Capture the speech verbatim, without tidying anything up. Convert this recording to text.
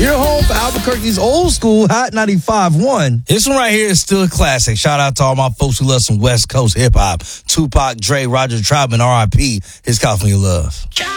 Your home for Albuquerque's old school Hot ninety-five point one. This one right here is still a classic. Shout out to all my folks who love some West Coast hip hop. Tupac, Dre, Roger Troutman, R I P. It's California Love.